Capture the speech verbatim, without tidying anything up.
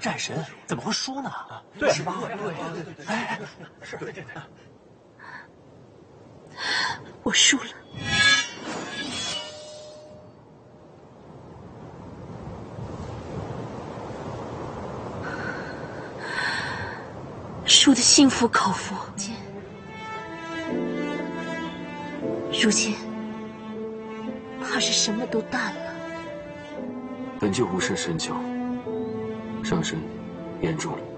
战神，怎么会输呢？ 对， 是吧？对对对对，哎，是，对对对。 我输了。输得心服口服。如今，怕是什么都淡了。 本就无甚深交，上身严重了。